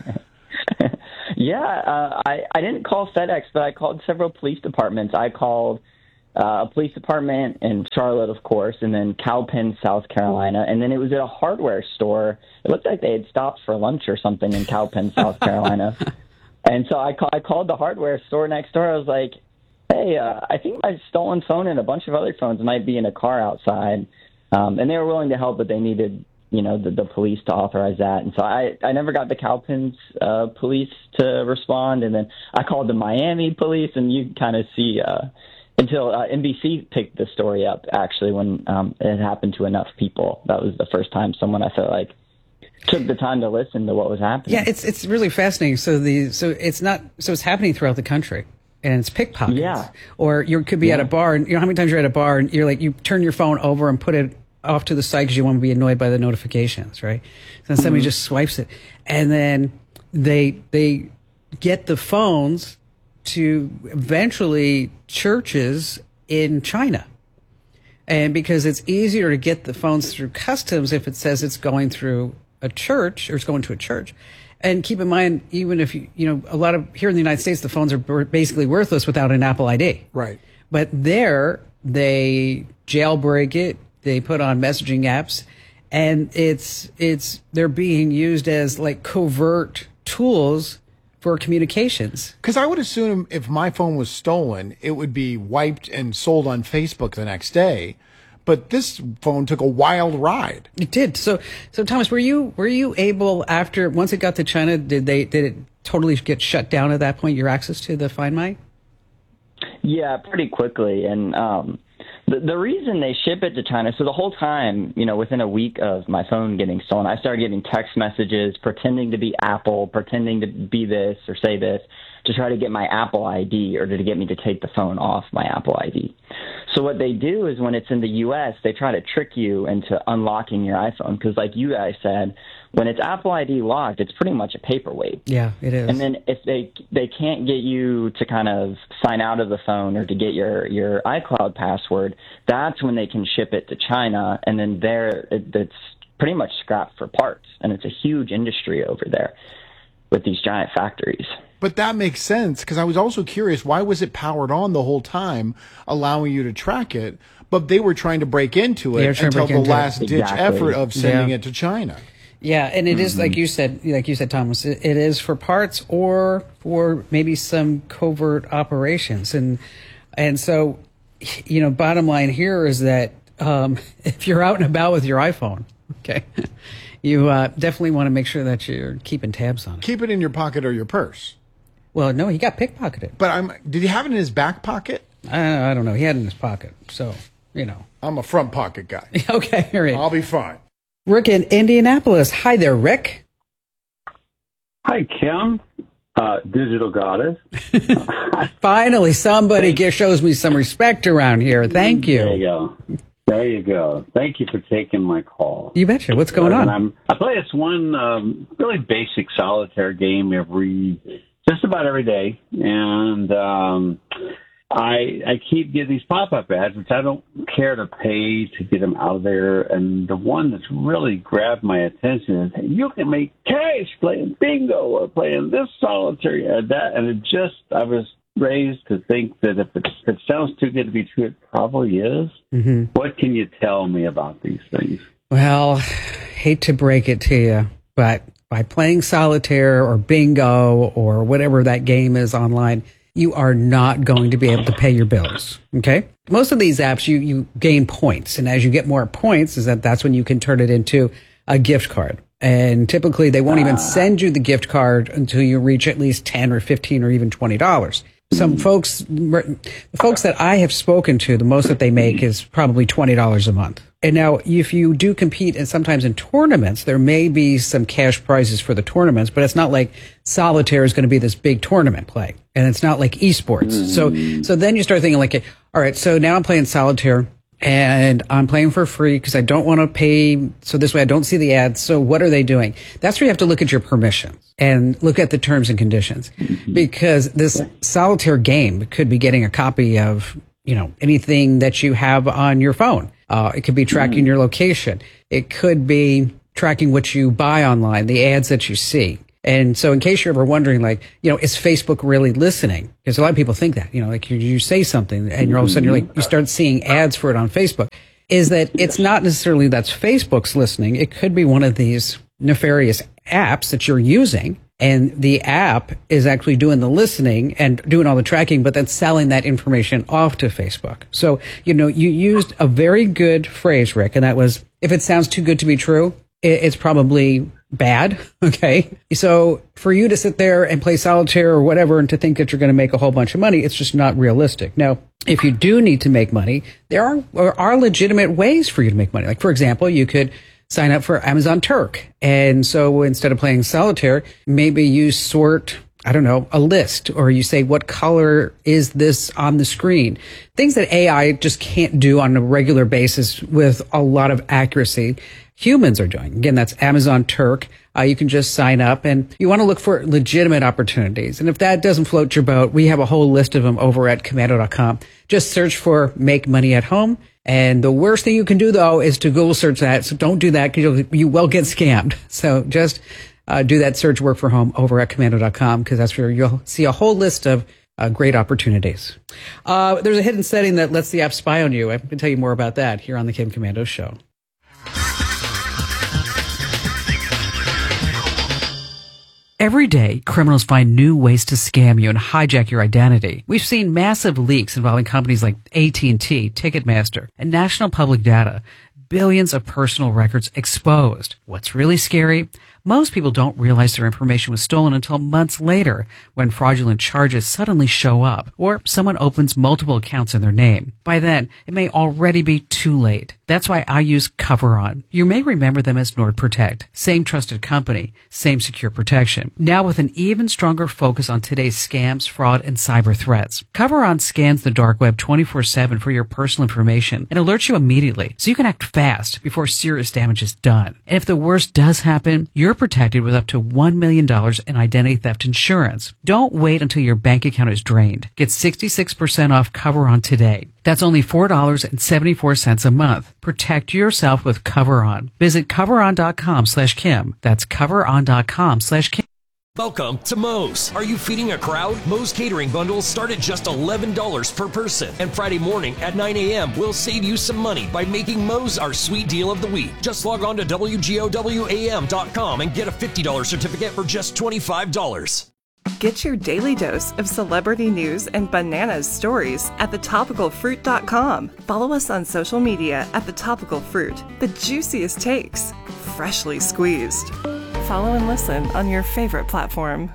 yeah, uh, I I didn't call FedEx, but I called several police departments. I called uh, a police department in Charlotte, of course, and then Cowpen, South Carolina, and then it was at a hardware store. It looked like they had stopped for lunch or something in Cowpen, South Carolina. And so I, call, I called the hardware store next door. I was like, hey, uh, I think my stolen phone and a bunch of other phones might be in a car outside. Um, and they were willing to help, but they needed, you know, the, the police to authorize that. And so I, I never got the Cowpens uh, police to respond. And then I called the Miami police, and you kind of see uh, until uh, N B C picked the story up, actually, when um, it happened to enough people. That was the first time someone, I felt like, took the time to listen to what was happening. Yeah, it's it's really fascinating. So the so it's not so it's happening throughout the country, and it's pickpockets. Yeah. Or you could be yeah. at a bar, and you know how many times you're at a bar and you're like you turn your phone over and put it off to the side because you want to be annoyed by the notifications, right? So then somebody mm-hmm. just swipes it, and then they they get the phones to eventually churches in China. And because it's easier to get the phones through customs if it says it's going through a church or it's going to a church. And keep in mind, even if you, you know, a lot of here in the United States, the phones are basically worthless without an Apple I D. Right. But there, they jailbreak it, they put on messaging apps, and it's, it's, they're being used as like covert tools for communications. Because I would assume if my phone was stolen, it would be wiped and sold on Facebook the next day. But this phone took a wild ride. It did. So, so Thomas, were you were you able after once it got to China? Did they did it totally get shut down at that point? Your access to the Find My? Yeah, pretty quickly. And um, the the reason they ship it to China, so the whole time, you know, within a week of my phone getting stolen, I started getting text messages pretending to be Apple, pretending to be this or say this, to try to get my Apple I D or to get me to take the phone off my Apple I D. So what they do is when it's in the U S, they try to trick you into unlocking your iPhone because, like you guys said, when it's Apple I D locked, it's pretty much a paperweight. Yeah, it is. And then if they they can't get you to kind of sign out of the phone or to get your, your iCloud password, that's when they can ship it to China, and then there it, it's pretty much scrapped for parts, and it's a huge industry over there with these giant factories. But that makes sense, because I was also curious, why was it powered on the whole time, allowing you to track it, but they were trying to break into it until the last-ditch exactly. effort of sending yeah. it to China. Yeah, and it mm-hmm. is, like you said, like you said, Thomas, it, it is for parts or for maybe some covert operations. And and so, you know, bottom line here is that um, if you're out and about with your iPhone, okay, you uh, definitely want to make sure that you're keeping tabs on it. Keep it in your pocket or your purse. Well, no, he got pickpocketed. But I'm. Did he have it in his back pocket? I, I don't know. He had it in his pocket. So, you know. I'm a front pocket guy. Okay, all right. I'll be fine. Rick in Indianapolis. Hi there, Rick. Hi, Kim. Uh, digital goddess. Finally, somebody get, shows me some respect around here. Thank you. There you go. There you go. Thank you for taking my call. You betcha. What's going on? I'm, I play this one um, really basic solitaire game every, just about every day, and um, I I keep getting these pop-up ads, which I don't care to pay to get them out of there. And the one that's really grabbed my attention is, you can make cash playing bingo or playing this solitaire ad, that, and it just I was raised to think that if it, if it sounds too good to be true, it probably is. Mm-hmm. What can you tell me about these things? Well, hate to break it to you, but by playing solitaire or bingo or whatever that game is online, you are not going to be able to pay your bills. Okay? Most of these apps, you, you gain points. And as you get more points, is that that's when you can turn it into a gift card. And typically they won't even send you the gift card until you reach at least ten or fifteen or even twenty dollars. Some folks, the folks that I have spoken to, the most that they make is probably twenty dollars a month. And now, if you do compete, and sometimes in tournaments, there may be some cash prizes for the tournaments, but it's not like solitaire is going to be this big tournament play, and it's not like esports. Mm. So, so then you start thinking like, all right, so now I'm playing solitaire, and I'm playing for free because I don't want to pay. So this way, I don't see the ads. So what are they doing? That's where you have to look at your permissions and look at the terms and conditions, mm-hmm. because this solitaire game could be getting a copy of, you know, anything that you have on your phone. Uh, it could be tracking your location. It could be tracking what you buy online, the ads that you see. And so in case you're ever wondering, like, you know, is Facebook really listening? Because a lot of people think that, you know, like you, you say something and you're all of a sudden you're like, you start seeing ads for it on Facebook. Is that it's not necessarily that's Facebook's listening. It could be one of these nefarious apps that you're using. And the app is actually doing the listening and doing all the tracking, but then selling that information off to Facebook. So, you know, you used a very good phrase, Rick, and that was, if it sounds too good to be true, it's probably bad. Okay. So for you to sit there and play solitaire or whatever and to think that you're going to make a whole bunch of money, it's just not realistic. Now, if you do need to make money, there are, there are legitimate ways for you to make money. Like, for example, you could sign up for Amazon Turk. And so instead of playing solitaire, maybe you sort, I don't know, a list, or you say, what color is this on the screen? Things that A I just can't do on a regular basis with a lot of accuracy. Humans are doing. Again, that's Amazon Turk. Uh, you can just sign up, and you want to look for legitimate opportunities. And if that doesn't float your boat, we have a whole list of them over at Komando dot com. Just search for Make Money at Home. And the worst thing you can do, though, is to Google search that. So don't do that because you will get scammed. So just uh, do that search work for home over at Komando dot com, because that's where you'll see a whole list of uh, great opportunities. Uh, there's a hidden setting that lets the app spy on you. I can tell you more about that here on the Kim Komando Show. Every day, criminals find new ways to scam you and hijack your identity. We've seen massive leaks involving companies like A T and T, Ticketmaster, and National Public Data. Billions of personal records exposed. What's really scary? Most people don't realize their information was stolen until months later, when fraudulent charges suddenly show up, or someone opens multiple accounts in their name. By then, it may already be too late. That's why I use CoverOn. You may remember them as NordProtect. Same trusted company, same secure protection. Now with an even stronger focus on today's scams, fraud, and cyber threats. CoverOn scans the dark web twenty-four seven for your personal information and alerts you immediately, so you can act fast before serious damage is done. And if the worst does happen, you're protected with up to one million dollars in identity theft insurance. Don't wait until your bank account is drained. Get sixty-six percent off CoverOn today. That's only four dollars and seventy-four cents a month. Protect yourself with CoverOn. Visit coveron dot com slash Kim. That's coveron dot com slash Kim. Welcome to Moe's. Are you feeding a crowd? Moe's catering bundles start at just eleven dollars per person. And Friday morning at nine a.m. we'll save you some money by making Moe's our sweet deal of the week. Just log on to W G O W A M dot com and get a fifty dollars certificate for just twenty-five dollars. Get your daily dose of celebrity news and bananas stories at the topical fruit dot com. Follow us on social media at The Topical Fruit. The juiciest takes, freshly squeezed. Follow and listen on your favorite platform.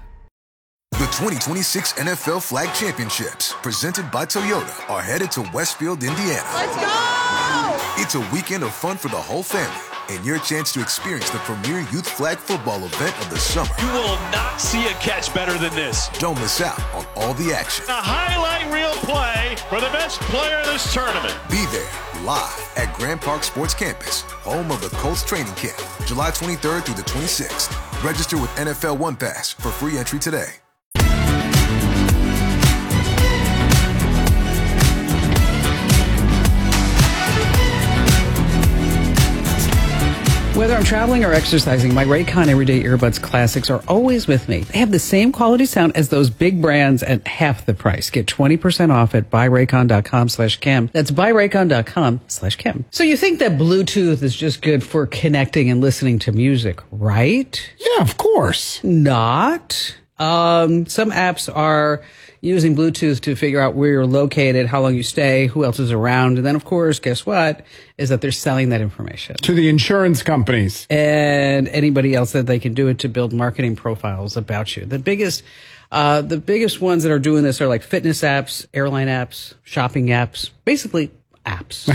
The twenty twenty-six N F L Flag Championships, presented by Toyota, are headed to Westfield, Indiana. Let's go! It's a weekend of fun for the whole family, and your chance to experience the premier youth flag football event of the summer. You will not see a catch better than this. Don't miss out on all the action. A highlight reel play for the best player in this tournament. Be there live at Grand Park Sports Campus, home of the Colts training camp, July twenty-third through the twenty-sixth. Register with N F L One Pass for free entry today. Whether I'm traveling or exercising, my Raycon Everyday Earbuds Classics are always with me. They have the same quality sound as those big brands at half the price. Get twenty percent off at buy raycon dot com slash Kim. That's buy raycon dot com slash Kim. So you think that Bluetooth is just good for connecting and listening to music, right? Yeah, of course. Not. Um, some apps are using Bluetooth to figure out where you're located, how long you stay, who else is around. And then, of course, guess what? Is that they're selling that information to the insurance companies and anybody else that they can do it to build marketing profiles about you. The biggest Uh, the biggest ones that are doing this are like fitness apps, airline apps, shopping apps, basically apps.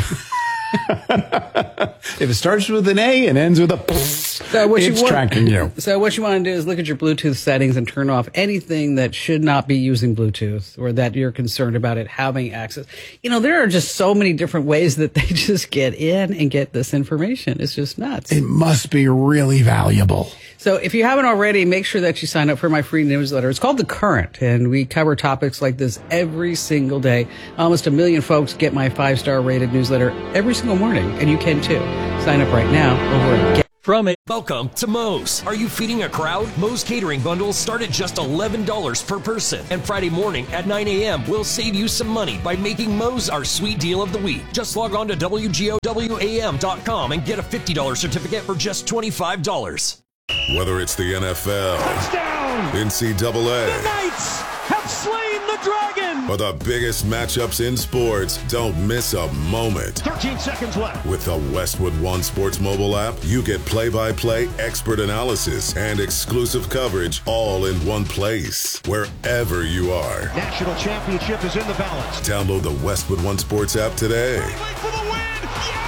If it starts with an A and ends with a P, so what it's you want, tracking you. So what you want to do is look at your Bluetooth settings and turn off anything that should not be using Bluetooth or that you're concerned about it having access. You know, there are just so many different ways that they just get in and get this information. It's just nuts. It must be really valuable. So if you haven't already, make sure that you sign up for my free newsletter. It's called The Current, and we cover topics like this every single day. Almost a million folks get my five-star rated newsletter every single morning, and you can too. Sign up right now over at Get From it. Welcome to Moe's. Are you feeding a crowd? Moe's catering bundles start at just eleven dollars per person. And Friday morning at nine a.m., we'll save you some money by making Moe's our sweet deal of the week. Just log on to W G O W A M dot com and get a fifty dollars certificate for just twenty-five dollars. Whether it's the N F L, Touchdown! N C double A, The Knights have slain the dragon! or the biggest matchups in sports, don't miss a moment. thirteen seconds left. With the Westwood One Sports mobile app, you get play-by-play expert analysis and exclusive coverage all in one place, wherever you are. National championship is in the balance. Download the Westwood One Sports app today. For the win!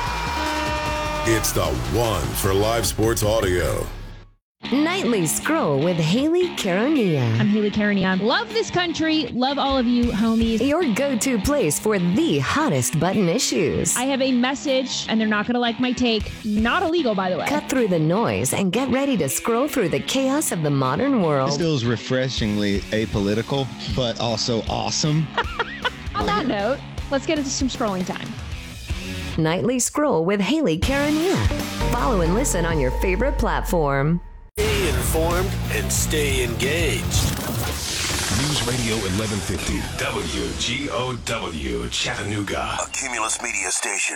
Yeah! It's the one for live sports audio. Nightly Scroll with Haley Caronia. I'm Haley Caronia. Love this country. Love all of you, homies. Your go-to place for the hottest button issues. I have a message, and they're not going to like my take. Not illegal, by the way. Cut through the noise and get ready to scroll through the chaos of the modern world. This feels refreshingly apolitical, but also awesome. On that note, let's get into some scrolling time. Nightly Scroll with Haley Caronia. Follow and listen on your favorite platform. Stay informed and stay engaged. News Radio eleven fifty, W G O W, Chattanooga. A Cumulus Media Station.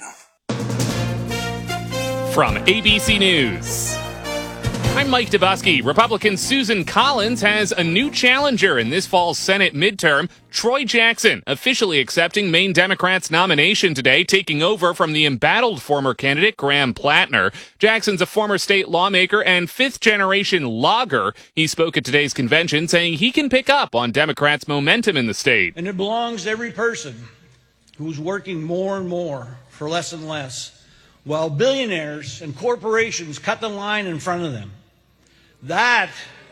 From A B C News, I'm Mike Dabusky. Republican Susan Collins has a new challenger in this fall's Senate midterm. Troy Jackson officially accepting Maine Democrats' nomination today, taking over from the embattled former candidate Graham Plattner. Jackson's a former state lawmaker and fifth-generation logger. He spoke at today's convention, saying he can pick up on Democrats' momentum in the state. And it belongs to every person who's working more and more for less and less, while billionaires and corporations cut the line in front of them. That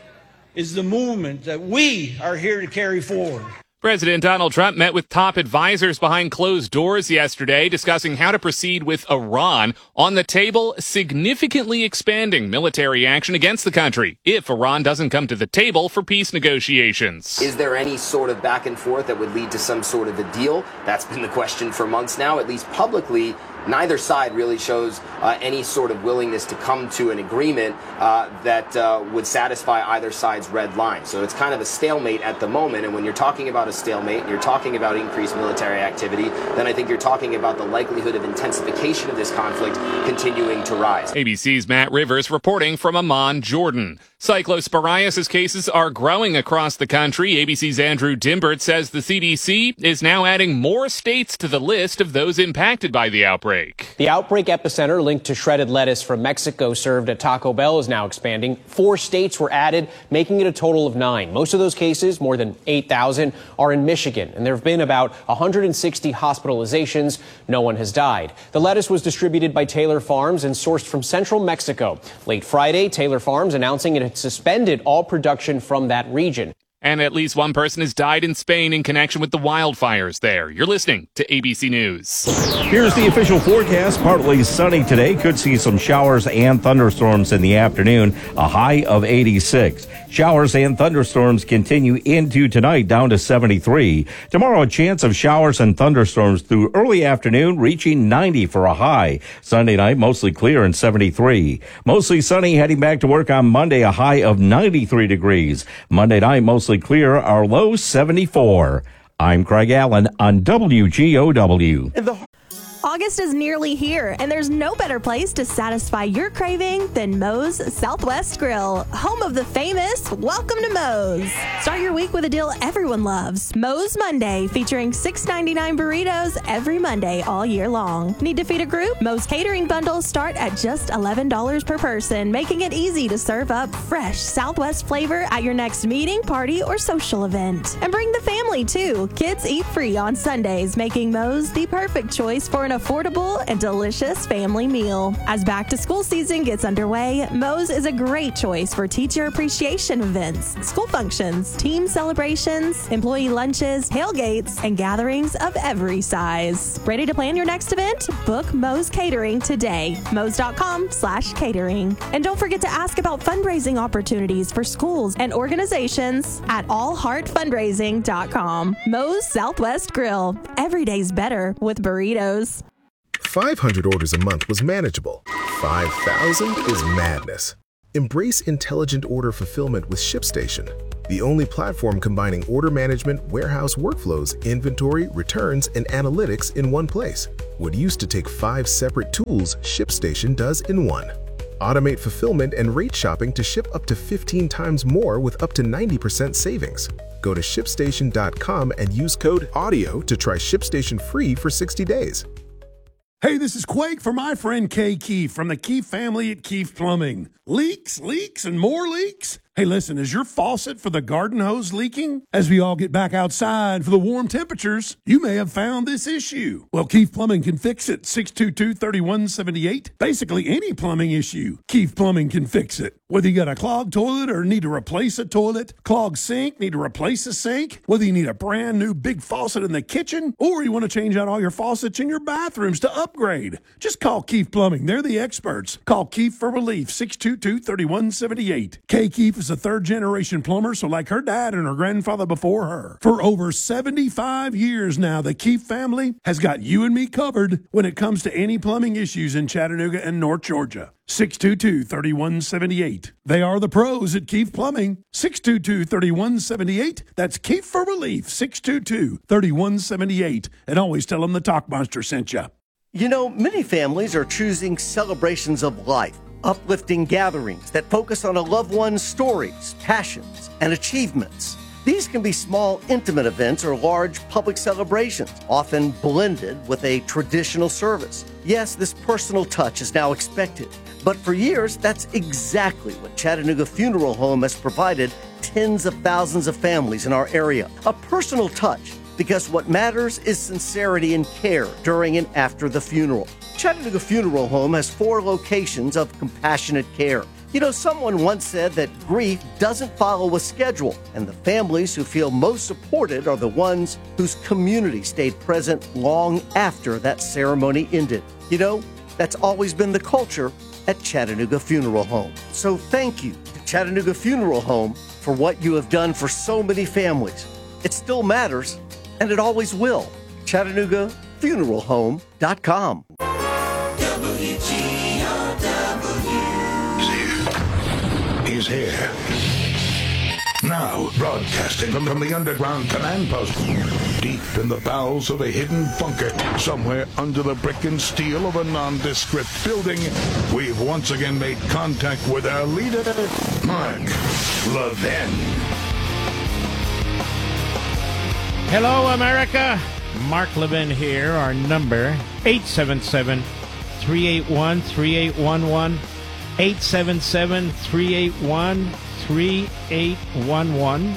is the movement that we are here to carry forward. President Donald Trump met with top advisors behind closed doors yesterday, discussing how to proceed with Iran. On the table, significantly expanding military action against the country if Iran doesn't come to the table for peace negotiations. Is there any sort of back and forth that would lead to some sort of a deal? That's been the question for months now, at least publicly. Neither side really shows uh, any sort of willingness to come to an agreement uh, that uh, would satisfy either side's red line. So it's kind of a stalemate at the moment. And when you're talking about a stalemate and you're talking about increased military activity, then I think you're talking about the likelihood of intensification of this conflict continuing to rise. A B C's Matt Rivers reporting from Amman, Jordan. Cyclosporiasis cases are growing across the country. A B C's Andrew Dimbert says the C D C is now adding more states to the list of those impacted by the outbreak. The outbreak epicenter linked to shredded lettuce from Mexico served at Taco Bell is now expanding. Four states were added, making it a total of nine. Most of those cases, more than eight thousand, are in Michigan, and there have been about one hundred sixty hospitalizations. No one has died. The lettuce was distributed by Taylor Farms and sourced from central Mexico. Late Friday, Taylor Farms announcing it had suspended all production from that region. And at least one person has died in Spain in connection with the wildfires there. You're listening to A B C News. Here's the official forecast. Partly sunny today. Could see some showers and thunderstorms in the afternoon. A high of eighty-six. Showers and thunderstorms continue into tonight, down to seventy-three. Tomorrow, a chance of showers and thunderstorms through early afternoon, reaching ninety for a high. Sunday night, mostly clear and seventy-three. Mostly sunny, heading back to work on Monday, a high of ninety-three degrees. Monday night, mostly clear, our low seventy-four. I'm Craig Allen on W G O W. August is nearly here, and there's no better place to satisfy your craving than Moe's Southwest Grill, home of the famous Welcome to Moe's. Start your week with a deal everyone loves. Moe's Monday, featuring six ninety-nine burritos every Monday all year long. Need to feed a group? Moe's catering bundles start at just eleven dollars per person, making it easy to serve up fresh Southwest flavor at your next meeting, party, or social event. And bring the family, too. Kids eat free on Sundays, making Moe's the perfect choice for an affordable and delicious family meal. As back-to-school season gets underway, Moe's is a great choice for teacher appreciation events, school functions, team celebrations, employee lunches, tailgates, and gatherings of every size. Ready to plan your next event? Book Moe's Catering today. Moe's.com slash catering. And don't forget to ask about fundraising opportunities for schools and organizations at all heart fundraising dot com. Moe's Southwest Grill. Every day's better with burritos. five hundred orders a month was manageable. five thousand is madness. Embrace intelligent order fulfillment with ShipStation, the only platform combining order management, warehouse workflows, inventory, returns, and analytics in one place. What used to take five separate tools, ShipStation does in one. Automate fulfillment and rate shopping to ship up to fifteen times more with up to ninety percent savings. Go to ship station dot com and use code AUDIO to try ShipStation free for sixty days. Hey, this is Quake for my friend Kay Keefe from the Keefe family at Keefe Plumbing. Leaks, leaks, and more leaks? Hey, listen, is your faucet for the garden hose leaking? As we all get back outside for the warm temperatures, you may have found this issue. Well, Keefe Plumbing can fix it. six two two, three one seven eight. Basically, any plumbing issue, Keefe Plumbing can fix it. Whether you got a clogged toilet or need to replace a toilet, clogged sink, need to replace a sink, whether you need a brand new big faucet in the kitchen, or you want to change out all your faucets in your bathrooms to upgrade, just call Keefe Plumbing. They're the experts. Call Keefe for relief, six two two, three one seven eight. Kay Keefe is a third-generation plumber, so like her dad and her grandfather before her. For over seventy-five years now, the Keefe family has got you and me covered when it comes to any plumbing issues in Chattanooga and North Georgia. six two two, three one seven eight. They are the pros at Keefe Plumbing. six two two, three one seven eight. That's Keefe for relief, six two two, three one seven eight. And always tell them the Talk Monster sent you. You know, many families are choosing celebrations of life, uplifting gatherings that focus on a loved one's stories, passions, and achievements. These can be small, intimate events or large public celebrations, often blended with a traditional service. Yes, this personal touch is now expected, but for years, that's exactly what Chattanooga Funeral Home has provided tens of thousands of families in our area. A personal touch, because what matters is sincerity and care during and after the funeral. Chattanooga Funeral Home has four locations of compassionate care. You know, someone once said that grief doesn't follow a schedule, and the families who feel most supported are the ones whose community stayed present long after that ceremony ended. You know, that's always been the culture at Chattanooga Funeral Home. So thank you to Chattanooga Funeral Home for what you have done for so many families. It still matters, and it always will. Chattanooga Funeral Home dot com. W G O W. He's here. Now, broadcasting from, from the underground command post, deep in the bowels of a hidden bunker, somewhere under the brick and steel of a nondescript building, we've once again made contact with our leader, Mark Levin. Hello, America. Mark Levin here. Our number, eight seven seven, three eight one, three eight one one, eight seven seven, three eight one, three eight one one.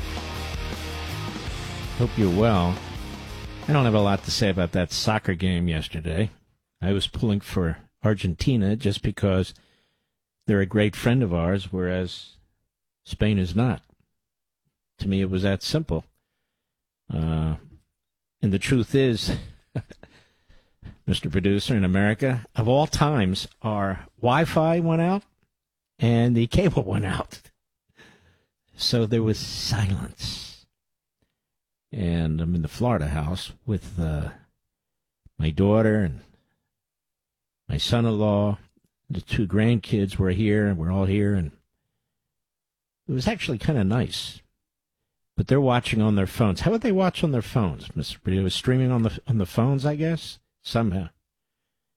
Hope you're well. I don't have a lot to say about that soccer game yesterday. I was pulling for Argentina just because they're a great friend of ours, whereas Spain is not. To me, it was that simple. Uh, and the truth is, Mister Producer, in America, of all times, our Wi-Fi went out and the cable went out. So there was silence. And I'm in the Florida house with uh, my daughter and my son-in-law. The two grandkids were here, and we're all here. And it was actually kind of nice. But they're watching on their phones. How would they watch on their phones, Mister Producer? Streaming on the on the phones, I guess, somehow.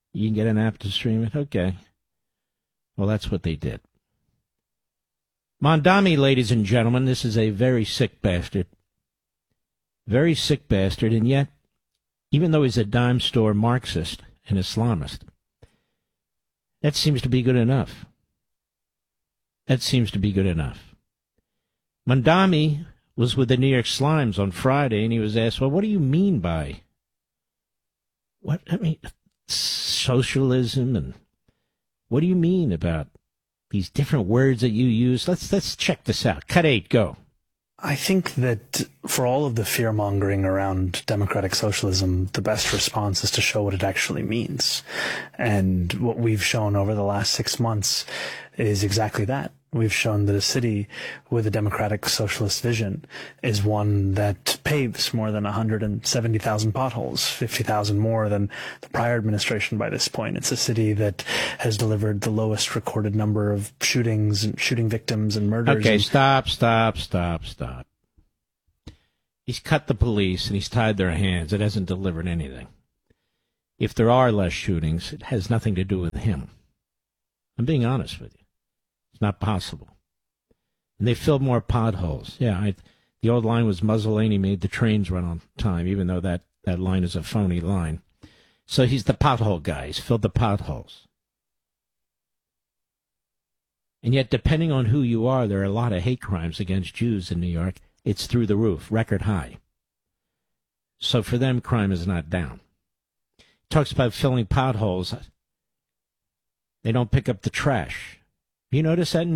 You can get an app to stream it? Okay. Well, that's what they did. Mondami, ladies and gentlemen, this is a very sick bastard. Very sick bastard, and yet, even though he's a dime store Marxist and Islamist, that seems to be good enough. That seems to be good enough. Mondami was with the New York Slimes on Friday, and he was asked, well, what do you mean by, what, I mean, socialism, and what do you mean about these different words that you use? Let's, let's check this out. Cut eight, go. I think that for all of the fear-mongering around democratic socialism, the best response is to show what it actually means. And what we've shown over the last six months is exactly that. We've shown that a city with a democratic socialist vision is one that paves more than one hundred seventy thousand potholes, fifty thousand more than the prior administration by this point. It's a city that has delivered the lowest recorded number of shootings and shooting victims and murders. Okay, and stop, stop, stop, stop. He's cut the police and he's tied their hands. It hasn't delivered anything. If there are less shootings, it has nothing to do with him. I'm being honest with you. It's not possible. And they filled more potholes. Yeah, I, the old line was Mussolini made the trains run on time, even though that, that line is a phony line. So he's the pothole guy. He's filled the potholes. And yet, depending on who you are, there are a lot of hate crimes against Jews in New York. It's through the roof, record high. So for them, crime is not down. Talks about filling potholes. They don't pick up the trash. You notice that in